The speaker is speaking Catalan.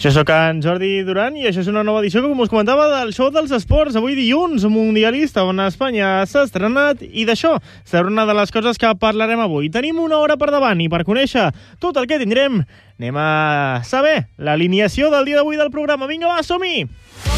Jo sóc en Jordi Duran i això és una nova edició, com us comentava, del Show dels Esports. Avui dilluns, mundialista, on Espanya s'ha estrenat, i d'això serà una de les coses que parlarem avui. Tenim una hora per davant i per conèixer tot el que tindrem anem a saber l'alineació del dia d'avui del programa. Vinga, va, som-hi!